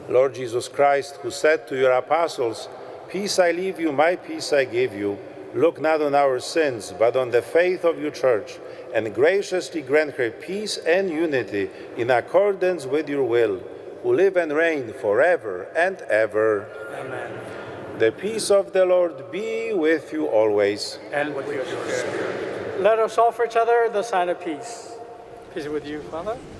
Lord Jesus Christ, who said to your apostles, "Peace I leave you, my peace I give you," look not on our sins, but on the faith of your church, and graciously grant her peace and unity in accordance with your will, who live and reign forever and ever. Amen. The peace of the Lord be with you always. And with your spirit. Let us offer each other the sign of peace. Peace with you, Father.